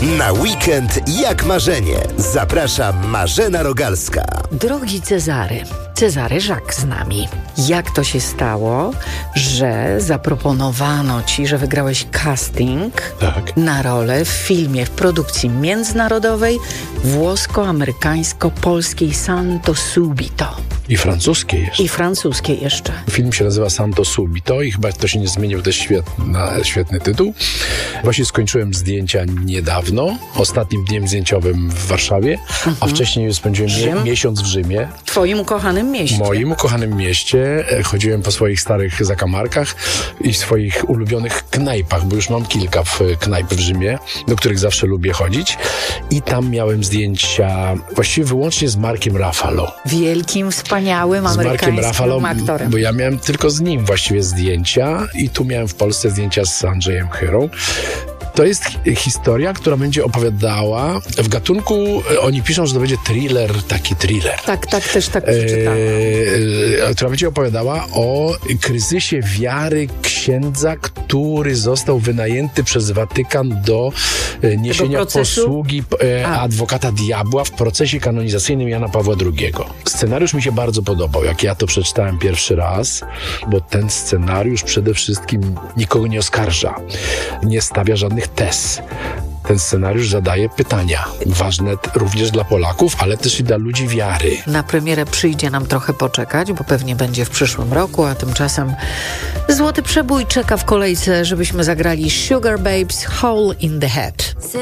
Na weekend jak marzenie. Zaprasza Marzena Rogalska. Drogi Cezary Żak z nami. Jak to się stało, że zaproponowano ci, że wygrałeś casting na rolę w filmie w produkcji międzynarodowej włosko-amerykańsko-polskiej Santo Subito? I francuskiej jeszcze. I francuskiej jeszcze. Film się nazywa Santo Subito i chyba to się nie zmienił, to jest świetny tytuł. Właśnie skończyłem zdjęcia niedawno, ostatnim dniem zdjęciowym w Warszawie, a wcześniej spędziłem miesiąc w Rzymie. Twoim ukochanym mieście. Moim ukochanym mieście. Chodziłem po swoich starych zakamarkach i swoich ulubionych knajpach, bo już mam kilka knajp w Rzymie, do których zawsze lubię chodzić. I tam miałem zdjęcia właściwie wyłącznie z Markiem Ruffalo. Wielkim, wspaniałym amerykańskim aktorem. Bo ja miałem tylko z nim właściwie zdjęcia i tu miałem w Polsce zdjęcia z Andrzejem Chyrą. To jest historia, która będzie opowiadała w gatunku, oni piszą, że to będzie taki thriller. Tak, też tak przeczytałam. Która będzie opowiadała o kryzysie wiary księdza, który został wynajęty przez Watykan do niesienia posługi adwokata diabła w procesie kanonizacyjnym Jana Pawła II. Scenariusz mi się bardzo podobał, jak ja to przeczytałem pierwszy raz, bo ten scenariusz przede wszystkim nikogo nie oskarża, nie stawia żadnych tez. Ten scenariusz zadaje pytania, ważne również dla Polaków, ale też i dla ludzi wiary. Na premierę przyjdzie nam trochę poczekać, bo pewnie będzie w przyszłym roku, a tymczasem Złoty Przebój czeka w kolejce, żebyśmy zagrali Sugar Babes Hole in the Head.